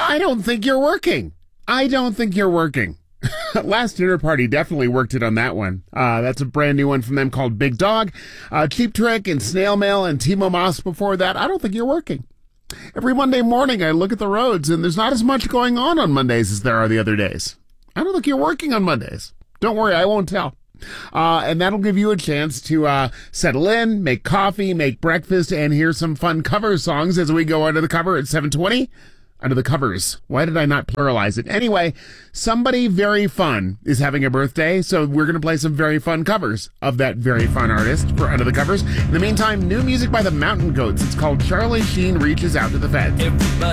I don't think you're working. I don't think you're working. Last Dinner Party definitely worked it on that one. That's a brand new one from them called Big Dog. Cheap Trick and Snail Mail and Timo Moss before that. I don't think you're working. Every Monday morning I look at the roads and there's not as much going on Mondays as there are the other days. I don't think you're working on Mondays. Don't worry, I won't tell. And that'll give you a chance to settle in, make coffee, make breakfast, and hear some fun cover songs as we go under the cover at 7:20. Under the covers. Why did I not pluralize it? Anyway, somebody very fun is having a birthday, so we're going to play some very fun covers of that very fun artist for Under the Covers. In the meantime, new music by the Mountain Goats. It's called Charlie Sheen Reaches Out to the Feds.